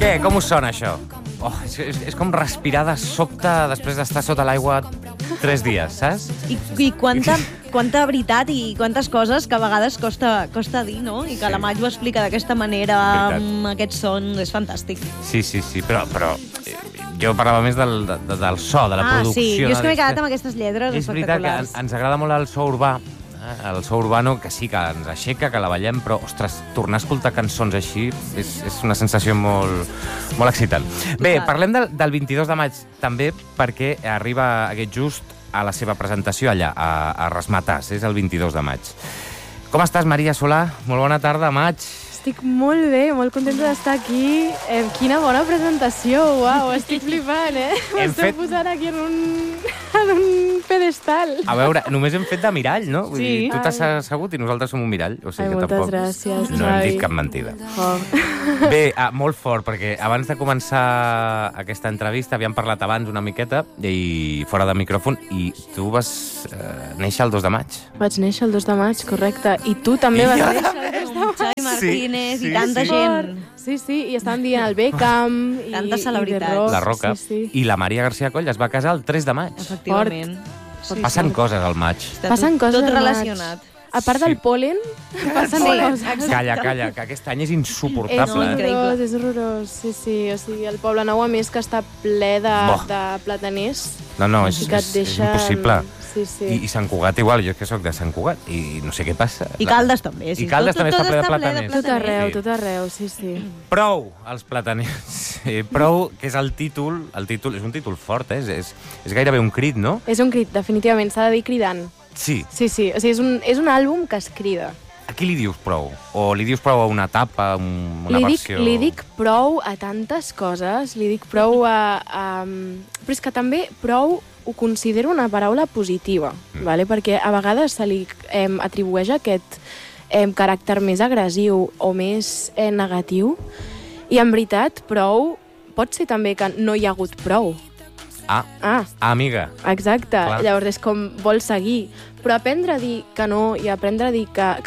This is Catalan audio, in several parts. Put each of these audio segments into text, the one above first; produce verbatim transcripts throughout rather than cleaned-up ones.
Què? Com us sona, això? Oh, és, és, és com respirar de sobte després d'estar sota l'aigua tres dies, saps? I, i quanta, quanta veritat i quantes coses que a vegades costa, costa dir, no? I que Sí. la Maig ho explica d'aquesta manera, Veritat. amb aquest son, és fantàstic. Sí, sí, sí, però, però eh, jo parlava més del, de, del so, de la ah, producció. sí, jo és que m'he no? quedat amb aquestes lletres És veritat que espectaculars. ens, ens agrada molt el so urbà, eh? el so urbano, que sí, que ens aixeca, que la ballem, però, ostres, tornar a escoltar cançons així és, és una sensació molt, molt excitant. Bé, clar. parlem del, del vint-i-dos de maig també perquè arriba aquest just a la seva presentació allà, a, a Ramatàs, és el vint-i-dos de maig. Com estàs, Maria Solà? Molt bona tarda, maig. Estic molt bé, molt contenta d'estar aquí. Eh, quina bona presentació, uau, estic flipant, eh? Hem M'esteu fet- posant aquí en un, en un pedestal. A veure, només hem fet de mirall, no? Vull Sí. dir, tu t'has Ai. assegut i nosaltres som un mirall. O sigui Ai, que moltes tampoc gràcies, no hem Xavi. dit cap mentida. Oh. Bé, ah, molt fort, perquè abans de començar aquesta entrevista havíem parlat abans una miqueta i fora de micròfon, i tu vas eh, néixer el dos de maig. Vaig néixer el dos de maig, correcte. I tu també I vas jo néixer també. el dos de maig. Xavi Martínez sí, i tanta sí. gent. Sí, sí, i estaven dient el Beckham i, Tantes i celebritats. The Rock. La Roca. Sí, sí. I la Maria García Coll es va casar el tres de maig. Efectivament. Sí, Passen sí. coses al maig. Està Passen tot, coses tot al maig. relacionat. A part Sí. del pol·len, passen Sí, coses. exacte. Calla, calla, que aquest any és És insuportable. eh? increïble. horrorós, és horrorós, sí, sí. O sigui, el Poble Nou, a més, que està ple de, Boh. de plataners. No, no, és, i que et és, és deixen- impossible. Sí, sí. I, I Sant Cugat igual, jo és que sóc de Sant Cugat i no sé què passa. I Caldes també. Sí. I Caldes també tot, està tot ple de està ple de plataners. Tot arreu, Sí. tot arreu, sí, sí. Prou, els plataners. Eh, prou, que és el títol, el títol, és un títol fort, eh? és, és, és gairebé un crit, no? És un crit, definitivament, s'ha de dir cridant. Sí. Sí, sí, o sigui, és un, és un àlbum que es crida. A qui li dius prou? O li dius prou a una etapa, un- una Li dic, versió... li dic prou a tantes coses, li dic prou a, a... Però és que també prou ho considero una paraula positiva, mm. vale? Perquè a vegades se li eh, atribueix aquest eh, caràcter més agressiu o més eh, negatiu, i en veritat prou pot ser també que no hi ha hagut prou. Ah, Ah, ah amiga. exacte. Clar. Llavors és com vol seguir. Però aprendre a dir que no i aprendre a dir que... que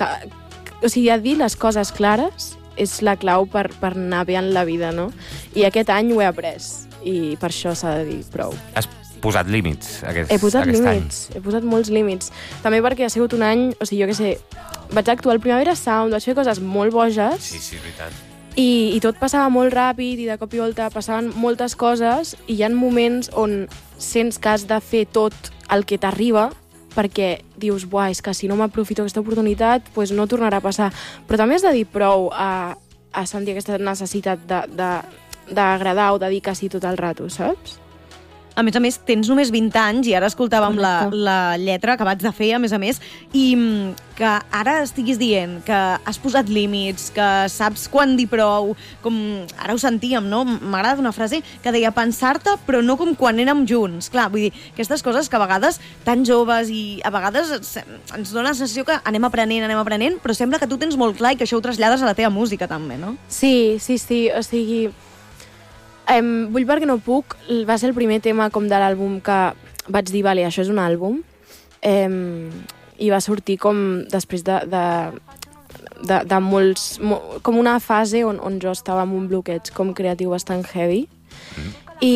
o sigui, a dir les coses clares és la clau per, per anar bé en la vida, no? I aquest any ho he après. I per això s'ha de dir prou. Has posat límits aquest, He posat aquest límits, he posat molts límits. També perquè ha sigut un any, o sigui, jo què sé, vaig actuar al Primavera Sound, vaig fer coses molt boges, any. Sí, sí, és veritat. i, i tot passava molt ràpid, i de cop i volta passaven moltes coses, i hi ha moments on sents que has de fer tot el que t'arriba, perquè dius, buah, és que si no m'aprofito aquesta oportunitat, pues no tornarà a passar. Però també has de dir prou a, a sentir aquesta necessitat de, de, d'agradar o de dir que sí tot el rato, saps? A més a més, tens només vint anys i ara escoltàvem la, Correcte. la lletra que vaig de fer, a més a més, i mm, que ara estiguis dient que has posat límits, que saps quan dir prou, com ara ho sentíem, no? M'ha agradat una frase que deia pensar-te, però no com quan érem junts. Clar, vull dir, aquestes coses que a vegades, tan joves i a vegades ens ens dona la sensació que anem aprenent, anem aprenent, però sembla que tu tens molt clar i que això ho trasllades a la teva música també, no? Sí, sí, sí, o sigui... Em, Vull perquè no puc, va ser el primer tema com de l'àlbum que vaig dir, vale, això és un àlbum, em, i va sortir com després de, de, de, de molts... Mo, com una fase on, on jo estava en un bloqueig com creatiu bastant heavy, mm. i,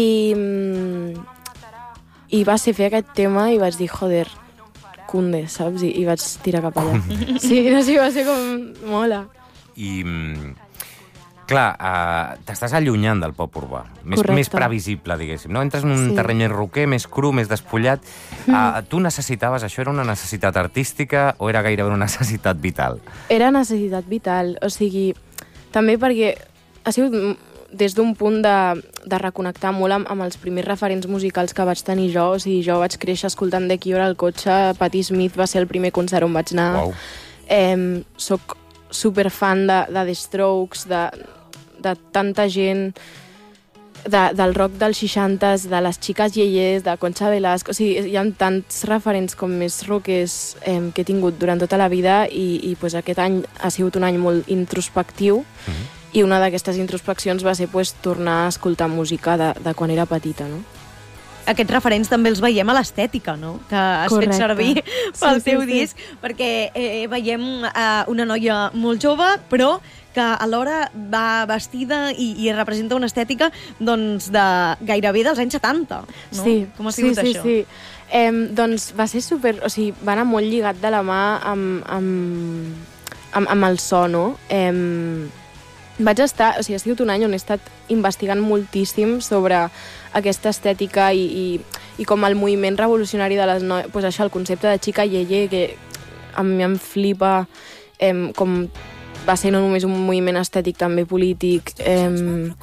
mm, i va ser fer aquest tema i vaig dir, joder, cunde, saps? I, i vaig tirar cap allà. Sí, no sé, va ser com... mola. I, mm, clar, uh, t'estàs allunyant del pop urbà. Més, Correcte. més previsible, diguéssim. No? Entres en un Sí. terreny més roquer, més cru, més despullat. Uh, tu necessitaves, això era una necessitat artística o era gairebé una necessitat vital? Era necessitat vital, o sigui, també perquè ha sigut mm, des d'un punt de, de reconnectar molt amb, amb els primers referents musicals que vaig tenir jo, o sigui, jo vaig créixer escoltant The Cure al cotxe, Patti Smith va ser el primer concert on vaig anar, Uau. eh, soc superfan de, de The Strokes, de, de tanta gent, de, del rock dels seixantes, de les xiques iaies, de Concha Velasco, o sigui, hi ha tants referents com més rockers eh, que he tingut durant tota la vida i, i pues, aquest any ha sigut un any molt introspectiu Mhm. i una d'aquestes introspeccions va ser pues, tornar a escoltar música de, de quan era petita, no? aquests referents també els veiem a l'estètica, no? Que has Correcte. fet servir pel Sí, sí, teu sí. disc, perquè eh, veiem eh, una noia molt jove, però que alhora va vestida i, i representa una estètica doncs, de gairebé dels anys setanta. No? Sí, Com ha sigut sí, això? Sí, sí. Eh, doncs va ser super... O sigui, va anar molt lligat de la mà amb, amb, amb, amb el so, no? Eh, vaig estar... O sigui, ha sigut un any on he estat investigant moltíssim sobre aquesta estètica i, i, i com el moviment revolucionari de les noies... Pues això, el concepte de xica ieye, que a mi em flipa eh, com va ser no només un moviment estètic, també polític. Eh,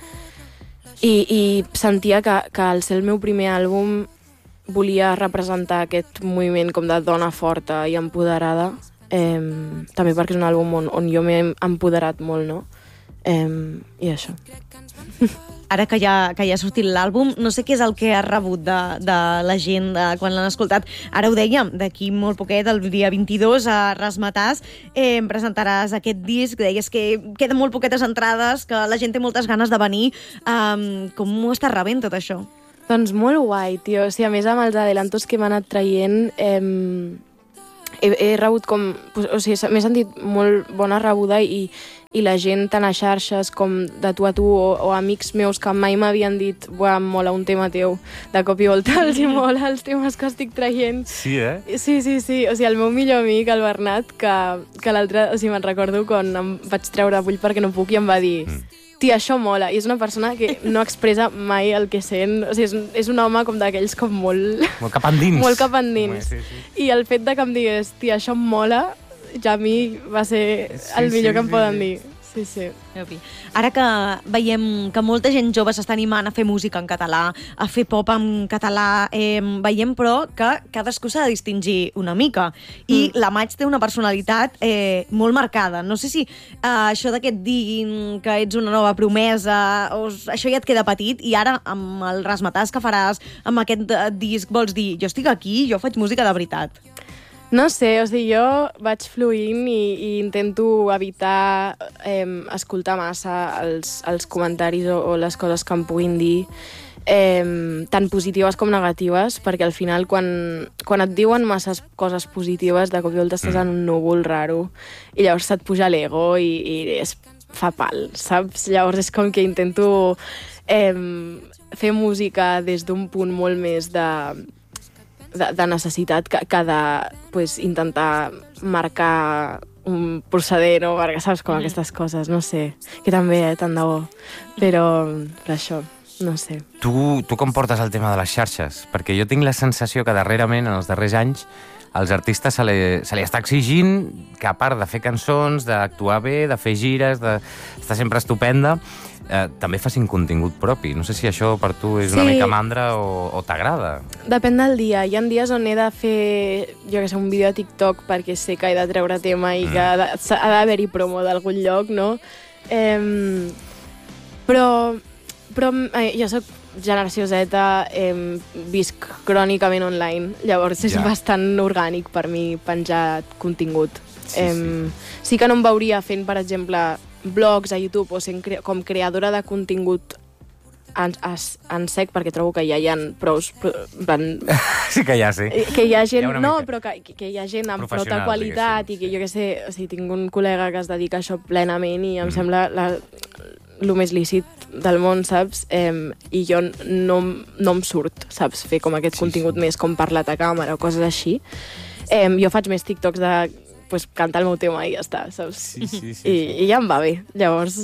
i, I sentia que, que al ser el meu primer àlbum volia representar aquest moviment com de dona forta i empoderada, eh, també perquè és un àlbum on, on jo m'he empoderat molt, no? Eh, I això. Ara que ja, que ja ha sortit l'àlbum, no sé què és el que has rebut de, de la gent de, quan l'han escoltat. Ara ho dèiem, d'aquí molt poquet, el dia vint-i-dos, a Razzmatazz, eh, presentaràs aquest disc, deies que queden molt poquetes entrades, que la gent té moltes ganes de venir. Um, com ho estàs rebent, tot això? Doncs molt guai, tio. O sigui, a més, amb els adelantos que m'han anat traient, eh, he, he rebut com... O sigui, m'he sentit molt bona rebuda i, i la gent, tant a xarxes com de tu a tu, o, o amics meus que mai m'havien dit buah, em mola un tema teu, de cop i volta els hi mola els temes que estic traient. Sí, eh? Sí, sí, sí. O sigui, el meu millor amic, el Bernat, que, que l'altre... O sigui, me'n recordo quan em vaig treure Vull perquè no puc i em va dir... Mm. Tia, això mola. I és una persona que no expressa mai el que sent. O sigui, és, és un home com d'aquells com molt... Molt cap endins. molt cap endins. Sí, sí. I el fet de que em digués, tia, això em mola, ja a mi va ser Sí, el millor sí, que em sí, poden sí. dir. Sí, sí. Ara que veiem que molta gent jove s'està animant a fer música en català, a fer pop en català, eh, veiem però que cadascú s'ha de distingir una mica. I mm. la Maig té una personalitat eh, molt marcada. No sé si eh, això d'aquest diguin que ets una nova promesa, o això ja et queda petit, i ara amb el Razzmatazz que faràs, amb aquest eh, disc, vols dir, jo estic aquí, jo faig música de veritat. No sé, o sigui, jo vaig fluint i, i intento evitar eh, escoltar massa els, els comentaris o, o les coses que em puguin dir, eh, tant positives com negatives, perquè al final quan, quan et diuen massa coses positives, de cop i volta estàs en un núvol raro i llavors se't puja l'ego i, i es fa pal, saps? Llavors és com que intento eh, fer música des d'un punt molt més de... De, de necessitat que, que de pues, intentar marcar un proceder o perquè saps com mm. aquestes coses, no sé, que també, eh, tant de bo, però per això, no sé. Tu, tu com portes el tema de les xarxes? Perquè jo tinc la sensació que darrerament, en els darrers anys, als artistes se li, se li està exigint que a part de fer cançons, d'actuar bé, de fer gires, d'estar sempre estupenda, eh, també facin contingut propi. No sé si això per tu és una Sí. mica mandra o, o t'agrada. Depèn del dia. Hi ha dies on he de fer, jo que sé, un vídeo a TikTok perquè sé que he de treure tema i que ha de- s'ha- ha d'haver-hi promo d'algun lloc, no? Eh, però però eh, jo soc generació Z, eh, visc crònicament online, llavors és Ja. bastant orgànic per mi penjar contingut. Sí, eh, sí. sí que no em veuria fent, per exemple, blogs a YouTube o sent cre com creadora de contingut en, en sec, perquè trobo que ja hi ha prous... Pro, van, Sí que ja sé. que hi ha gent, Hi ha una no, mica. però que, que hi ha gent amb prou Professionals, qualitat diguéssim, i que sí. jo que sé, o sigui, tinc un col·lega que es dedica a això plenament i em Mm. sembla la, el més lícit del món, saps? Eh, I jo no, no em surt, saps? Fer com aquest Sí, sí, contingut sí. sí. més com parlat a càmera o coses així. Eh, jo faig més TikToks de pues, cantar el meu tema i ja està, saps? Sí, sí, sí, I, sí. I ja em va bé, llavors...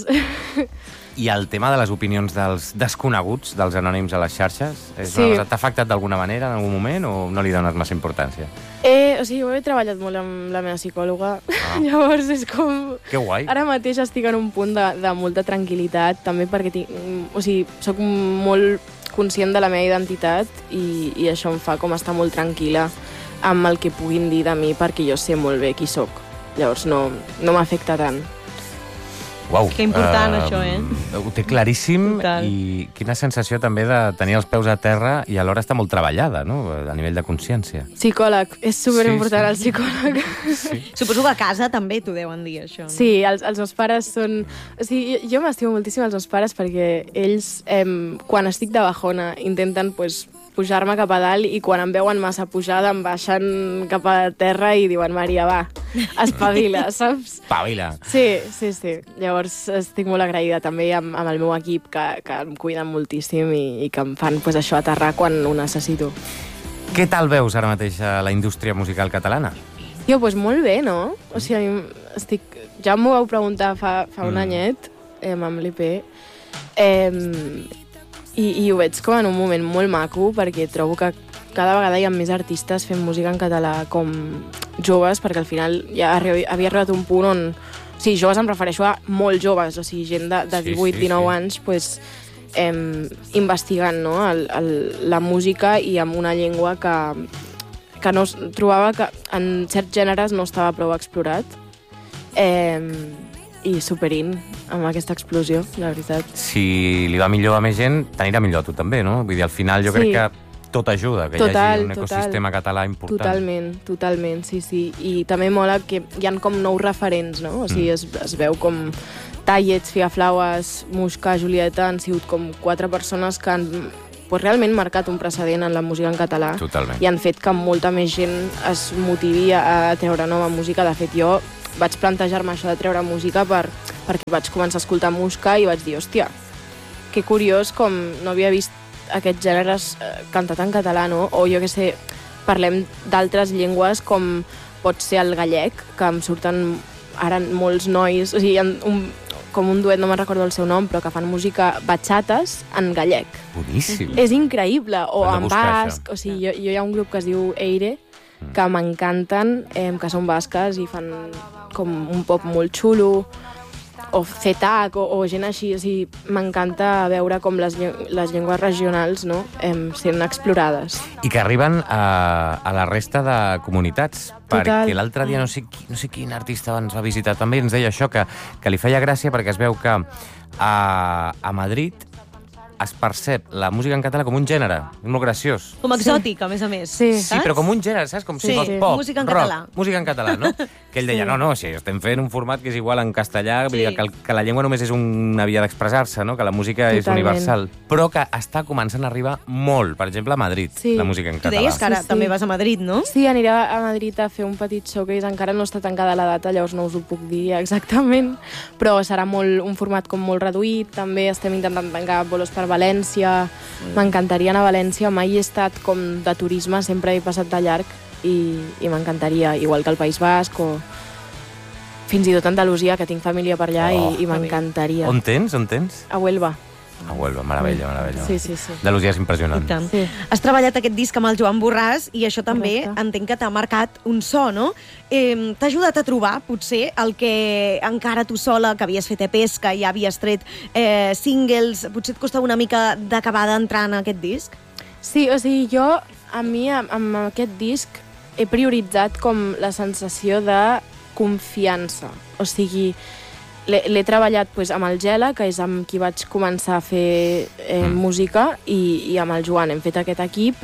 I el tema de les opinions dels desconeguts, dels anònims a les xarxes, és Sí. una cosa, t'ha afectat d'alguna manera en algun moment o no li dones massa importància? Eh, o sigui, jo he treballat molt amb la meva psicòloga, Ah. llavors és com... Que guai. Ara mateix estic en un punt de, de molta tranquil·litat, també perquè tinc, o sigui, soc molt conscient de la meva identitat i, i això em fa com estar molt tranquil·la amb el que puguin dir de mi, perquè jo sé molt bé qui sóc. Llavors no, no m'afecta tant. Uau. Que important, això, eh? Ho té claríssim. Total. I quina sensació també de tenir els peus a terra i alhora estar molt treballada, no?, a nivell de consciència. Psicòleg, és superimportant Sí, sí. el psicòleg. Sí. Suposo que a casa també t'ho deuen dir, això. No? Sí, els, els meus pares són... O sigui, jo, jo m'estimo moltíssim els meus pares perquè ells, eh, quan estic de bajona, intenten pues, pujar-me cap a dalt i quan em veuen massa pujada em baixen cap a terra i diuen, Maria, va, espavila, saps? Espavila. Sí, sí, sí. Llavors estic molt agraïda també amb, amb el meu equip que, que em cuiden moltíssim i, i que em fan pues, això aterrar quan ho necessito. Què tal veus ara mateix a la indústria musical catalana? Jo, doncs molt bé, no? O sigui, estic... ja m'ho vau preguntar fa, fa un mm. anyet, eh, amb l'I P, eh, i, i ho veig com en un moment molt maco, perquè trobo que cada vegada hi ha més artistes fent música en català com joves, perquè al final ja havia arribat un punt on... O sigui, joves em refereixo a molt joves, o sigui, gent de, de divuit dinou sí, sí. anys, pues, eh, investigant no? el, el, la música i amb una llengua que, que no, trobava que en certs gèneres no estava prou explorat. Eh, i superint amb aquesta explosió, la veritat. Si li va millor a més gent, t'anirà millor a tu també, no? Vull dir, al final jo sí. crec que tot ajuda, que total, hi hagi un ecosistema total. català important. Totalment, totalment, sí, sí. I també mola que hi ha com nous referents, no? O sigui, mm. es, es veu com Tallets, Figaflaues, Muixca, Julieta, han sigut com quatre persones que han pues, realment marcat un precedent en la música en català. Totalment. I han fet que molta més gent es motivi a treure nova música. De fet, jo vaig plantejar-me això de treure música per, perquè vaig començar a escoltar Muixca i vaig dir, hòstia, que curiós com no havia vist aquests gèneres eh, cantat en català, no? O jo què sé, parlem d'altres llengües com pot ser el gallec, que em surten ara molts nois, o sigui, un, com un duet, no me'n recordo el seu nom, però que fan música batxates en gallec. Boníssim. És increïble. O en basc, o sigui, jo, jo hi ha un grup que es diu Eire, que m'encanten, eh, que són basques i fan com un pop molt xulo, o Zetac, o, o gent així. O sigui, m'encanta veure com les, les llengües regionals no, eh, sent explorades. I que arriben a, a la resta de comunitats. Total. Perquè l'altre dia no sé, qui, no sé quin artista ens va visitar també i ens deia això, que, que li feia gràcia perquè es veu que a, a Madrid es percep la música en català com un gènere. És molt graciós. Com exòtic, sí. a més a més. Sí, sí però com un gènere, saps? Com sí. si fos pop, música en rock, català. música en català, no? Que ell deia, sí. no, no, si estem fent un format que és igual en castellà, sí. vull dir que, que la llengua només és una via d'expressar-se, no? Que la música Totalment. és universal. Però que està començant a arribar molt, per exemple, a Madrid, sí. la música en català. Tu deies que ara sí, sí. també vas a Madrid, no? Sí, aniré a Madrid a fer un petit showcase. Encara no està tancada la data, llavors no us ho puc dir exactament, però serà molt, un format com molt reduït. També estem intentant tancar bolos per València. M'encantaria anar a València, mai he estat com de turisme, sempre he passat de llarg i, i m'encantaria, igual que el País Basc o fins i tot Andalusia, que tinc família per allà oh, i, i m'encantaria. On tens? On tens? A Huelva. A Huelva, meravella, meravella. Sí, sí, sí. Andalusia és impressionant. Sí. Has treballat aquest disc amb el Joan Borràs i això també Correcte. entenc que t'ha marcat un so, no? Eh, t'ha ajudat a trobar, potser, el que encara tu sola, que havies fet E Pes, que ja havies tret eh, singles, potser et costa una mica d'acabar d'entrar en aquest disc? Sí, o sigui, jo, a mi, amb aquest disc, he prioritzat com la sensació de confiança. O sigui, l'he treballat pues, amb el Gela, que és amb qui vaig començar a fer eh, mm. música, i, i amb el Joan hem fet aquest equip,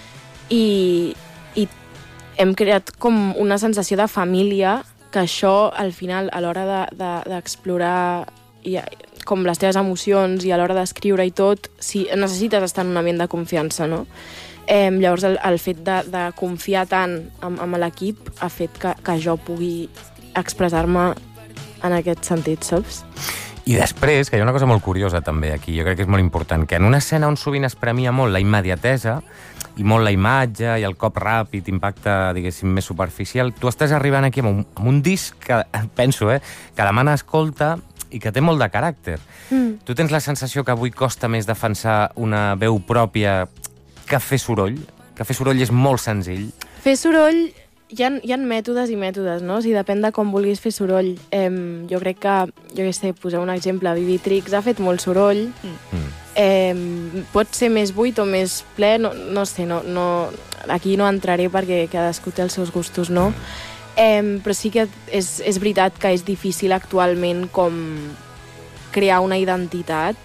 i, i hem creat com una sensació de família, que això, al final, a l'hora d'explorar de, de, com les teves emocions i a l'hora d'escriure i tot, si necessites estar en un ambient de confiança, no? Eh, llavors, el, el fet de, de confiar tant amb, amb l'equip ha fet que, que jo pugui expressar-me en aquest sentit, saps? I després, que hi ha una cosa molt curiosa també aquí, jo crec que és molt important, que en una escena on sovint es premia molt la immediatesa i molt la imatge i el cop ràpid, impacte, diguéssim, més superficial, tu estàs arribant aquí amb un, amb un disc que, penso, eh, que demana escolta i que té molt de caràcter. Mm. Tu tens la sensació que avui costa més defensar una veu pròpia que fer soroll? Que fer soroll és molt senzill? Fer soroll... Hi ha, hi ha mètodes i mètodes, no? O sigui, depèn de com vulguis fer soroll. Eh, jo crec que, jo què sé, posar un exemple, Vivitrix ha fet molt soroll. Mm. Eh, pot ser més buit o més ple, no, no sé, no, no, aquí no entraré perquè cadascú té els seus gustos, no? Eh, però sí que és, és veritat que és difícil actualment com crear una identitat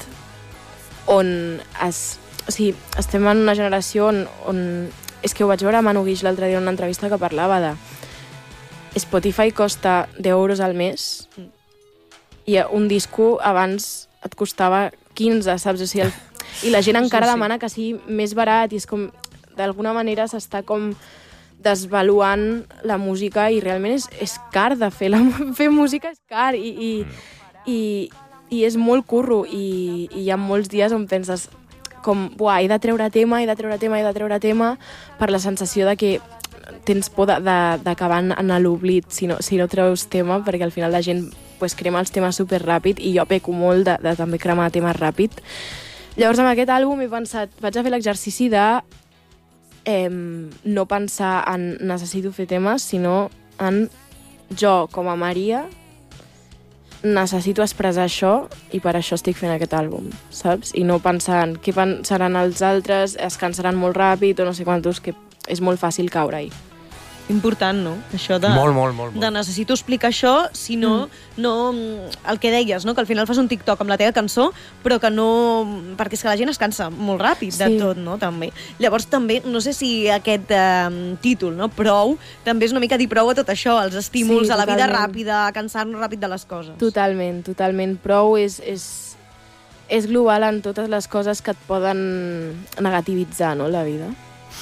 on es... O sigui, estem en una generació on... on és que ho vaig veure a Manu Guix l'altre dia en una entrevista que parlava de Spotify costa deu euros al mes i un disco abans et costava quinze, saps? O sigui, el, I la gent encara Sí, sí. demana que sigui més barat i és com, d'alguna manera s'està com desvaluant la música i realment és, és car de fer. La, fer música és car i, i, i, i és molt curro i, i hi ha molts dies on penses com, buah, he de treure tema, he de treure tema, he de treure tema, per la sensació de que tens por d'acabar en l'oblit si, no, si no treus tema, perquè al final la gent pues, crema els temes superràpid i jo peco molt de, de també cremar temes ràpid. Llavors, amb aquest àlbum he pensat, vaig a fer l'exercici de eh, no pensar en necessito fer temes, sinó en jo, com a Maria, necessito expressar això i per això estic fent aquest àlbum, saps? I no pensar en què pensaran els altres, es cansaran molt ràpid o no sé quantos, que és molt fàcil caure-hi. Important, no? Això de, Molt, molt, molt, molt. de necessito explicar això, si no, mm. no, el que deies, no? Que al final fas un TikTok amb la teva cançó, però que no... Perquè és que la gent es cansa molt ràpid de Sí. tot, no? També. Llavors també, no sé si aquest eh, títol, no? Prou, també és una mica dir prou a tot això, als estímuls, Sí, a la vida totalment. ràpida, a cansar-nos ràpid de les coses. Totalment, totalment. Prou és, és, és global en totes les coses que et poden negativitzar, no?, la vida.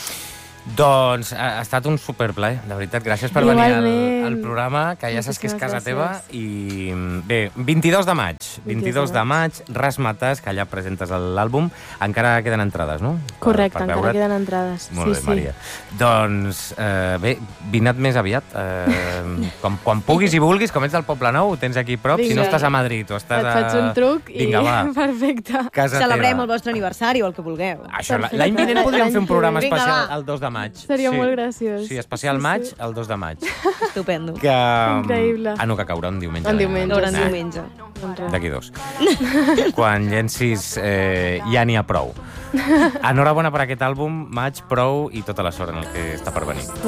Doncs ha, ha estat un superplaer, de veritat. Gràcies per venir al, Igualment. al programa, que ja saps que és Moltíssimes casa gràcies. teva. I bé, vint-i-dos de maig. vint-i-dos de maig, Rasmatas, que allà presentes l'àlbum. Encara queden entrades, no? Correcte, Per- per encara veure't. queden entrades. Molt sí, bé, Maria. Doncs, eh, bé, vina't més aviat. Eh, quan, quan puguis i vulguis, com ets del Poble Nou, ho tens aquí a prop. Si no Vinga. estàs a Madrid o Sí. estàs Et a... faig un truc i Vinga, va. perfecte. Casa Celebrem teva. el vostre aniversari o el que vulgueu. Això, Perfecte. l'any vinent podríem fer un programa Vinga, especial va. el dos de maig. Seria sí. molt graciós. Sí, especial Sí, maig, sí. el dos de maig. Estupendo. Que... Increïble. Ah, no, que caurà un diumenge. Un diumenge, Caurà en sí. diumenge. Doncs res. D'aquí dos. Quan llencis eh, ja n'hi ha prou. Enhorabona per aquest àlbum, maig, prou i tota la sort en el que està per venir.